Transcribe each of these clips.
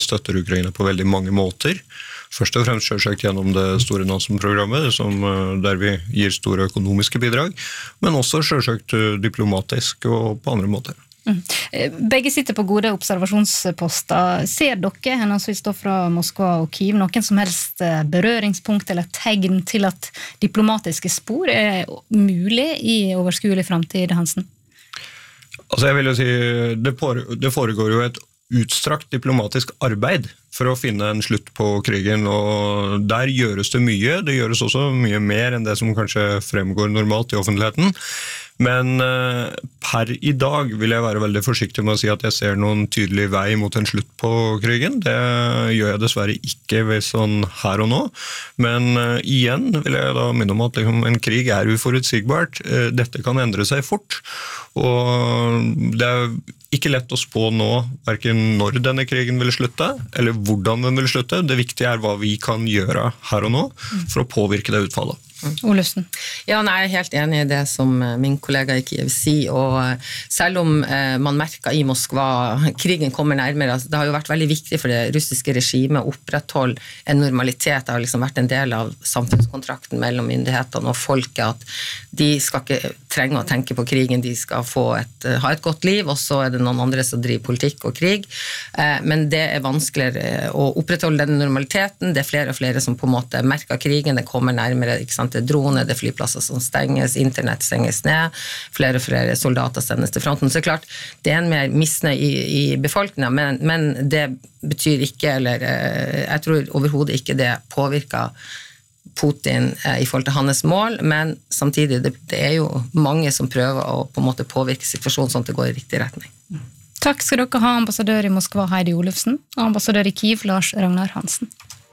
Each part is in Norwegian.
støtter Ukraina på veldig mange måter. Først og fremst selvsagt gjennom det store Nansen-programmet, der vi gir store økonomiske bidrag, men også selvsagt diplomatisk og på andre måter. Begge sitter på gode observasjonsposter. Ser dere, henholdsvis fra Moskva og Kiev, noen som helst berøringspunkt eller tegn til at diplomatiske spor mulig i overskuelig fremtid, Hansen? Altså jeg vil jo si, det foregår jo et utstrakt diplomatisk arbeid for å finne en slutt på krigen, og der gjøres det mye. Det gjøres også mye mer enn det som kanskje fremgår normalt i offentligheten. Men per i dag vil jeg være veldig forsiktig med å si at jeg ser noen tydelig vei mot en slutt på krigen. Det gjør jeg dessverre ikke ved sånn her og nå. Men igjen vil jeg da minne om at en krig uforutsigbart. Dette kan endre seg fort, og det ikke lett å spå nå, hverken når denne krigen vil slutte, eller hvordan den vil slutte. Det viktige hva vi kan gjøre her og nå for å påvirke det utfallet. Olufsen. Ja, jeg helt enig i det som min kollega i Kiev sier, og selv om man merker i Moskva, krigen kommer nærmere, det har jo vært veldig viktig for det russiske regimet å opprettholde en normalitet. Det har liksom vært en del av samfunnskontrakten mellom myndighetene og folket, at de skal ikke trenge å tenke på krigen, de skal ha et godt liv, og så det noen andre som driver politikk og krig. Men det vanskeligere å opprettholde den normaliteten, det flere og flere som på en måte merker krigen, det kommer nærmere, ikke sant? Det droner, det flyplasser som stenges, internett stenges ned, flere og flere soldater sendes til fronten. Så klart, det en mer misnøye i befolkningen, men det betyr ikke, eller jeg tror overhodet ikke det påvirker Putin i forhold til hans mål, men samtidig, det jo mange som prøver å på en måte påvirke situasjonen sånn at det går i riktig retning. Takk skal dere ha, ambassadør i Moskva Heidi Olufsen, og ambassadør i Kiev Lars Ragnar Hansen.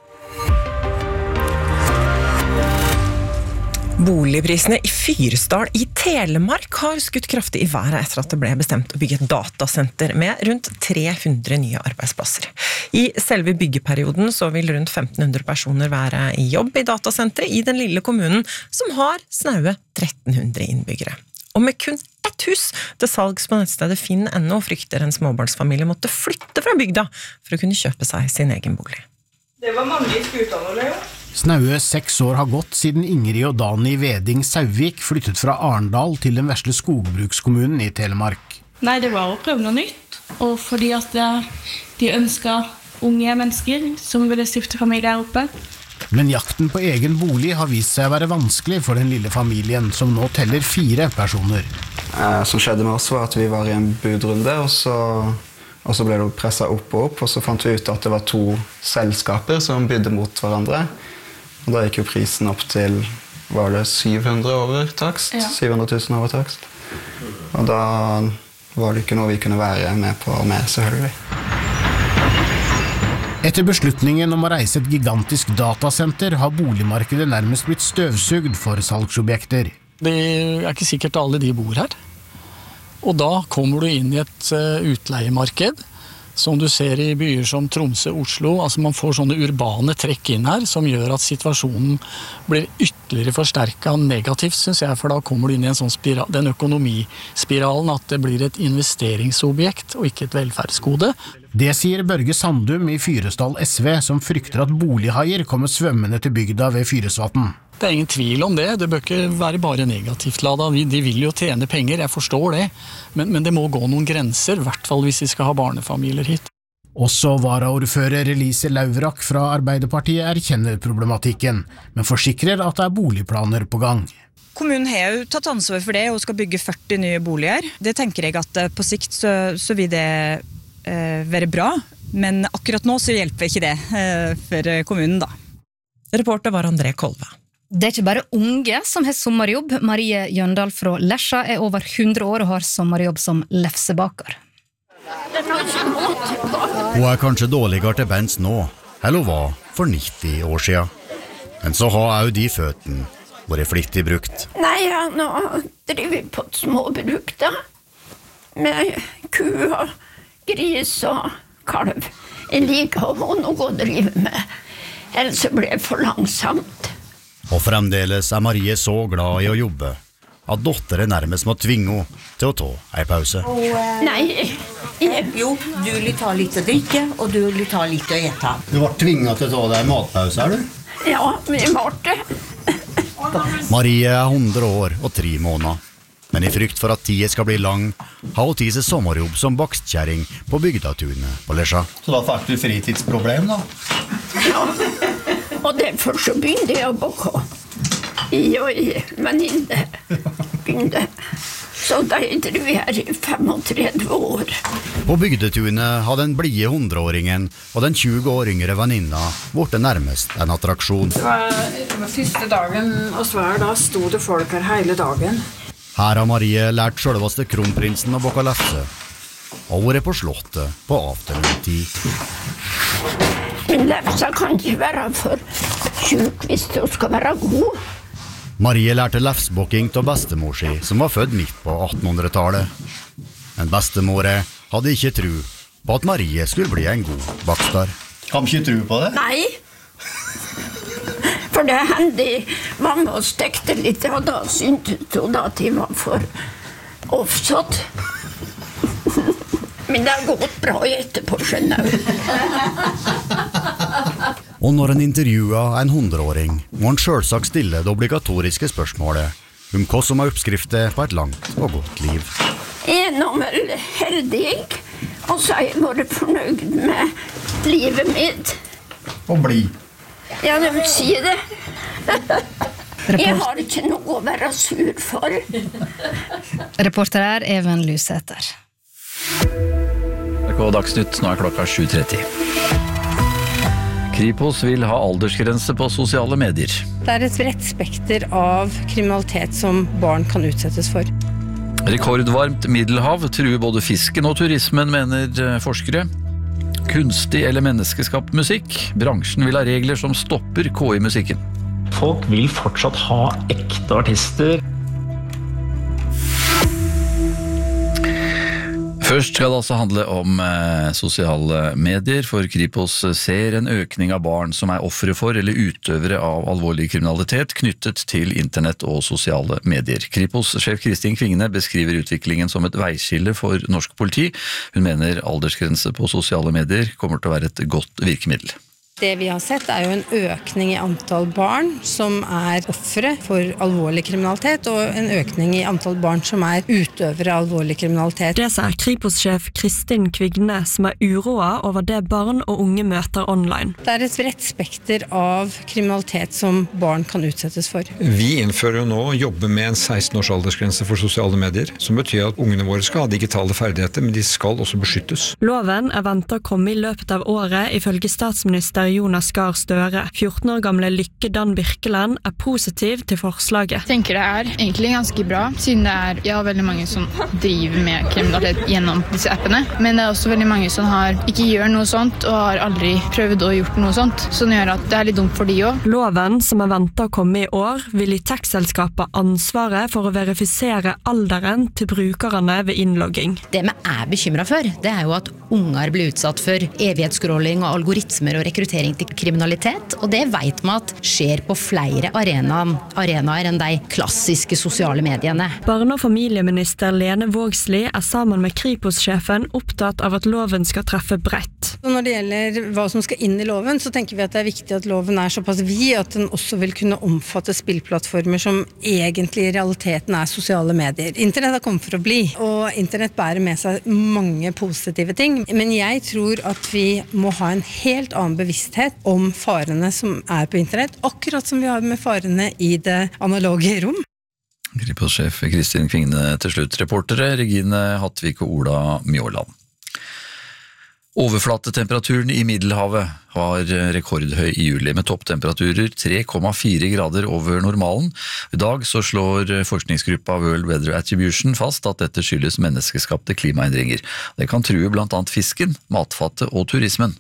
Boligprisene i Fyresdal i Telemark har skutt kraftig i været etter at det ble bestemt å bygge et datasenter med rundt 300 nye arbeidsplasser. I selve byggeperioden så vil rundt 1500 personer være i jobb i datasenteret i den lille kommunen som har snaue 1300 innbyggere. Og med kun ett hus til salgs på nettstedet Finn.no frykter en småbarnsfamilie måtte flytte fra bygda for å kunne kjøpe seg sin egen bolig. Det var mange i skutene, Leo. Snaue 6 år har gått siden Ingrid og Dani Veding Sauvik flyttet fra Arendal til den vesle skogbrukskommunen i Telemark. Nei, det var å prøve noe nytt, og fordi at de ønsket unge mennesker som ville stifte familie her oppe. Men jakten på egen bolig har vist seg å være vanskelig for den lille familien, som nå teller 4 personer. Som skjedde med oss var at vi var i en budrunde, og så ble det presset opp, og så fant vi ut at det var 2 selskaper som bydde mot hverandre. Og da gikk jo prisen opp til, var det 700 over takst? Ja. 700 000 over takst. Og da var det ikke noe vi kunne være med på med, selvfølgelig. Etter beslutningen om å reise et gigantisk datasenter har boligmarkedet nærmest blitt støvsugd for salgsobjekter. Det ikke sikkert alle de bor her. Og da kommer du inn i et utleiemarked, som du ser i byer som Tromsø, Oslo. Altså man får sånne urbane trekk inn her, som gjør at situasjonen blir ytterligere forsterket negativt, synes jeg, for da kommer du inn i en sånn den økonomispiralen at det blir et investeringsobjekt og ikke et velferdsgode. Det sier Børge Sandum i Fyresdal SV, som frykter at bolighaier kommer svømmende til bygda ved Fyresvatn. Det ingen tvil om det, det bør ikke være bare negativt lada, de vil jo tjene penger, jeg forstår det, men det må gå noen grenser, i hvert fall hvis vi skal ha barnefamilier hit. Også varaordfører Elise Laurak fra Arbeiderpartiet erkjenner problematikken, men forsikrer at det boligplaner på gang. Kommunen har jo tatt ansvar for det og skal bygge 40 nye boliger. Det tenker jeg at på sikt så vil det være bra, men akkurat nå så hjelper ikke det for kommunen da. Reporter var André Kolve. Det ikke bare unge som har sommerjobb. Marie Jøndal fra Lesja over 100 år og har sommerjobb som lefsebaker. Hun kanskje dårligere til bens nå, eller hun var for 90 år siden. Men så har også de føttene vært flittig brukt. Nei, nå driver vi på et småbruk da, med kuer, gris og kalv. Jeg liker å ha noe å drive med, ellers blir det for langsomt. Og fremdeles Marie så glad i å jobbe, at dotteren nærmest må tvinge henne til å ta en pause. Nei, Jo, du vil ta litt å drikke, og du vil ta litt å ete. Du var tvinget til å ta deg matpause, er du? Ja, vi var det. Marie 100 år og 3 måneder. Men i frykt for at tiden skal bli lang, har hun tid til sommerjobb som bakstkjæring på bygdatunet på Lesja. Så da fikk du fritidsproblem, da? Ja, og derfor så begynte jeg å bokke. Venninne begynte. Så da drev jeg her i 35 år. På bygdetunet har den blide 100-åringen og den 20 år yngre venninna vært nærmest en attraksjon. Det var første dagen, og hver dag sto det folk her hele dagen. Her har Marie lært selveste kronprinsen å bokke lefse, og vært på slottet på afternoon-tid. Men lefsa kan ikke være for syk hvis du skal være god. Marie lærte lefsbokking av bestemor si, som var født midt på 1800-tallet. Men bestemor hadde ikke tro på at Marie skulle bli en god bakstar. Kan ikke tro på det? Nei. For det hendte var med og stekte litt, og da syntes hun at de var for oppsatt. Men det har gått bra etterpå, skjønner du. Og når en intervjuer en 100-åring, må han selvsagt stille det obligatoriske spørsmålet om hva som er oppskriftet på et langt og godt liv. Jeg er nå vel heldig, og så har jeg vært fornøyd med livet mitt. Og bli. Ja, de sier det. Jeg har ikke noe å være sur for. Reporter her, Even Lusæter. NRK Dagsnytt, nå er klokka 7:30. Kripos vil ha aldersgrense på sosiale medier. Det er et bredt spekter av kriminalitet som barn kan utsettes for. Rekordvarmt Middelhav truer både fisken og turismen, mener forskere. Kunstig eller menneskeskapt musikk. Bransjen vil ha regler som stopper KI-musikken. Folk vil fortsatt ha ekte artister. Først skal det altså handle om sosiale medier, for Kripos ser en økning av barn som er ofre for eller utøvere av alvorlig kriminalitet knyttet til internett og sosiale medier. Kripos-sjef Kristin Kvingne beskriver utviklingen som et veiskille for norsk politi. Hun mener aldersgrense på sosiale medier kommer til å være et godt virkemiddel. Det vi har sett er jo en økning i antall barn som er ofre for alvorlig kriminalitet, og en økning i antall barn som er utøvere av alvorlig kriminalitet. Det sier Kripos-sjef Kristin Kvingne, som er uroa over det barn og unge møter online. Det er et bredt spekter av kriminalitet som barn kan utsettes for. Vi innfører jo nå jobbe med en 16 års aldersgrense for sosiale medier, som betyr at ungene våre skal ha digitale ferdigheter, men de skal også beskyttes. Loven er ventet å komme i løpet av året, ifølge statsminister Jonas Gahr Støre. 14 år gamle Lykke Dan Birkeland er positiv til forslaget. Jeg tenker det er egentlig ganske bra, siden det er veldig mange som driver med kriminalitet gjennom disse appene. Men det er også veldig mange som ikke gjør noe sånt, og har aldri prøvd å gjort noe sånt. Som gjør at det er litt dumt for de også. Loven, som er ventet å komme i år, vil gi tech-selskapet ansvaret for å verifisere alderen til brukerne ved innlogging. Det vi er bekymret for, det er jo at unger blir utsatt for evighetsscrolling og algoritmer og rekruttering til kriminalitet, og det vet man at skjer på flere arenaer enn de klassiske sosiale mediene. Barne- og familieminister Lene Vågslid er sammen med Kripos-sjefen opptatt av at loven skal treffe bredt. Når det gjelder hva som skal inn i loven, så tenker vi at det er viktig at loven er såpass vid at den også vil kunne omfatte spillplattformer som egentlig i realiteten er sosiale medier. Internett har kommet for å bli, og internett bærer med seg mange positive ting, men jeg tror at vi må ha en helt annen bevissthet om farene som er på internett, akkurat som vi har med farene i det analoge rom. Kripos-sjef Kristin Kvingne til slutt. Reportere Regine Hattvik og Ola Mjåland. Overflatetemperaturen i Middelhavet var rekordhøy i juli, med topptemperaturer 3,4 grader over normalen. I dag så slår forskningsgruppa World Weather Attribution fast at dette skyldes menneskeskapte klimaendringer. Det kan true blant annet fisken, matfattet og turismen.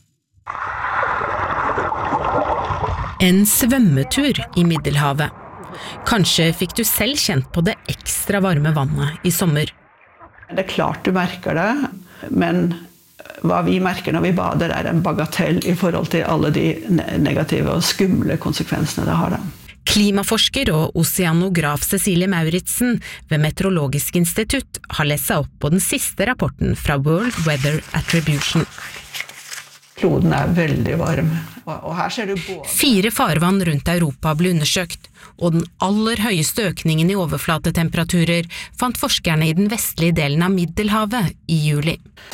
En svømmetur i Middelhavet. Kanskje fikk du selv kjent på det ekstra varme vannet i sommer. Det er klart du merker det, men hva vi merker når vi bader er en bagatell i forhold til alle de negative og skumle konsekvensene det har. Klimaforsker og oceanograf Cecilie Mauritsen ved Meteorologisk institutt har lest seg opp på den siste rapporten fra World Weather Attribution. Kloden veldig varm, og her ser du både 4 farvann rundt Europa ble undersøkt, og den aller høyeste økningen i overflatetemperaturer fant forskerne i den vestlige delen av Middelhavet i juli.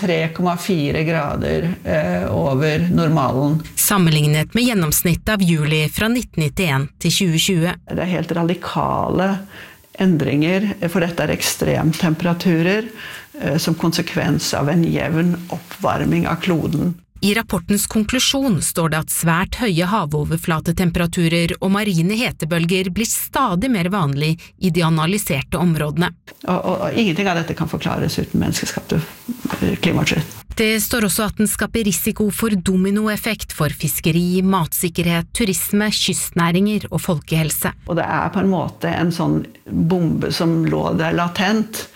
3,4 grader over normalen. Sammenlignet med gjennomsnittet av juli fra 1991 til 2020. Det helt radikale endringer, for dette ekstremtemperaturer som konsekvens av en jevn oppvarming av kloden. I rapportens konklusjon står det at svært høye havoverflatetemperaturer og marine hetebølger blir stadig mer vanlig i de analyserte områdene. Og ingenting av dette kan forklares uten menneskeskapte klimautslipp. Det står også at den skaper risiko for dominoeffekt for fiskeri, matsikkerhet, turisme, kystnæringer og folkehelse. Og det på en måte en sånn bombe som lå der latent.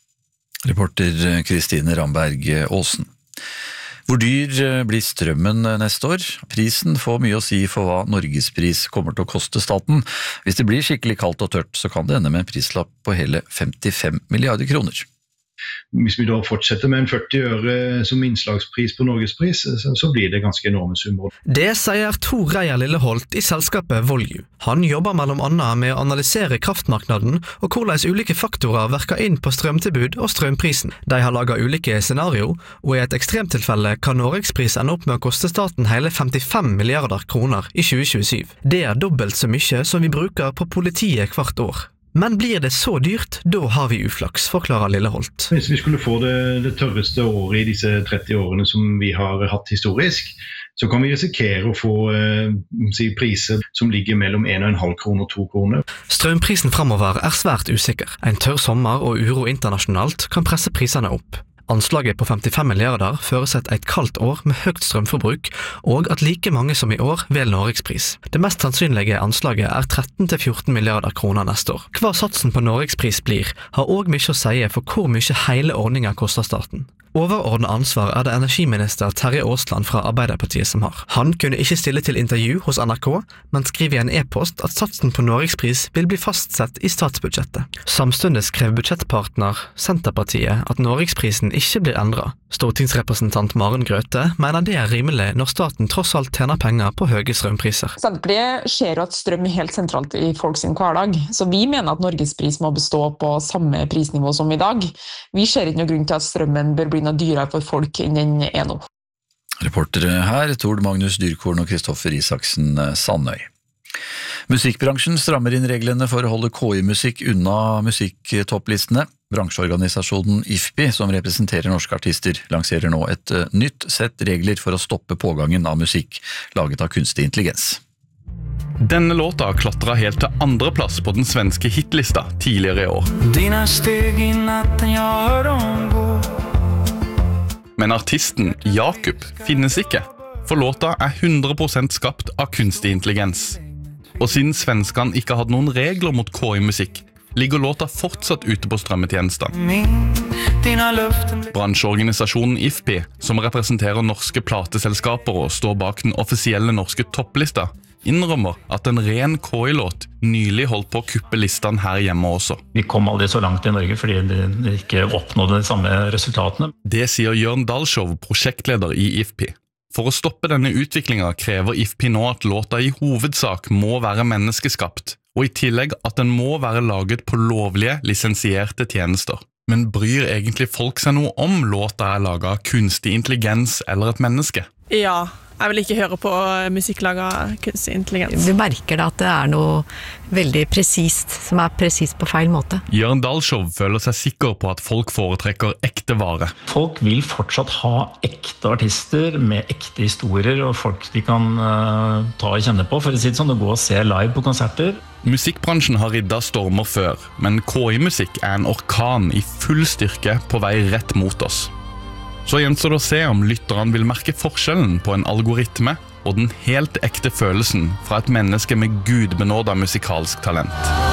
Reporter Kristine Ramberg Aasen. Hvor dyr blir strømmen neste år? Prisen får mye å si for hva Norgespris kommer til å koste staten. Hvis det blir skikkelig kaldt og tørt, så kan det ende med en prislapp på hele 55 milliarder kroner. Hvis vi da fortsetter med en 40 øre som innslagspris på Norgespris, så blir det ganske enorme summer. Det sier Tor Reier Lilleholt i selskapet Volue. Han jobber mellom annet med å analysere kraftmarknaden og hvordan ulike faktorer verker inn på strømtilbud og strømprisen. De har laget ulike scenario, og i et ekstremtilfelle kan Norgespris ende opp med å koste staten hele 55 milliarder kroner i 2027. Det dobbelt så mye som vi bruker på politiet hvert år. Men blir det så dyrt, da har vi uflaks, forklarer Lilleholt. Hvis vi skulle få det tørreste året i disse 30 årene som vi har hatt historisk, så kan vi risikere å få priser som ligger mellom 1,5 kroner og 2 kroner. Strømprisen fremover svært usikker. En tørr sommer og uro internasjonalt kan presse prisene opp. Anslaget på 55 milliarder føresetter et kaldt år med høyt strømforbruk, og at like mange som i år vel Norgespris. Det mest sannsynlige anslaget 13-14 milliarder kroner neste år. Hva satsen på Norgespris blir, har også mye å si for hvor mye hele ordningen koster staten. Overordnet ansvar det energiminister Terje Aasland fra Arbeiderpartiet som har. Han kunne ikke stille til intervju hos NRK, men skriver i en e-post at satsen på Norgespris vil bli fastsett i statsbudsjettet. Samtidig skrev budsjettpartner Senterpartiet at Norgesprisen ikke blir endret. Stortingsrepresentant Maren Grøthe mener det rimelig når staten tross alt tjener penger på høye strømpriser. Senterpartiet ser jo at strøm helt sentralt i folk sin hverdag, så vi mener at Norgespris må bestå på samme prisnivå som i dag. Vi ser ikke noen grunn til at strømmen bør bli noe dyrere for folk enn den nå. Reportere her, Tord Magnus Dyrkorn og Kristoffer Isaksen Sandøy. Musikkbransjen strammer inn reglene for å holde KI-musikk unna musikktopplistene. Bransjeorganisasjonen IFPI, som representerer norske artister, lanserer nå et nytt sett regler for å stoppe pågangen av musikk laget av kunstig intelligens. Denne låta klatret helt til andreplass på den svenske hitlista tidligere i år. Dina steg i natten jeg hør dem gå. Men artisten Jakob finnes ikke, for låta 100% skapt av kunstig intelligens. Og siden svenskene ikke hadde noen regler mot KI-musikk, ligger låta fortsatt ute på strømmetjenestene. Bransjeorganisasjonen IFPI, som representerer norske plateselskaper og står bak den offisielle norske topplista, innrømmer at en ren KI-låt nylig holdt på å kuppe listene her hjemme også. Vi kom aldri så langt i Norge fordi det ikke oppnådde de samme resultatene. Det sier Jørn Dahlshow, prosjektleder i IFPI. For å stoppe denne utviklingen krever IFPI nå at låta i hovedsak må være menneskeskapt, og i tillegg at den må være laget på lovlige, lisensierte tjenester. Men bryr egentlig folk seg noe om låta laget av kunstig intelligens eller et menneske? Ja, jeg vil ikke høre på musikk laget av kunstig intelligens. Du merker da at det noe veldig presist, som presist på feil måte. Jørn Dahlshow føler seg sikker på at folk foretrekker ekte vare. Folk vil fortsatt ha ekte artister med ekte historier, og folk de kan ta og kjenne på, for å si det sånn, å gå og se live på konserter. Musikkbransjen har riddet stormer før, men KI-musikk en orkan i full styrke på vei rett mot oss. Så gjenstår det å se om lytterne vil merke forskjellen på en algoritme og den helt ekte følelsen fra et menneske med gudbenådet musikalsk talent.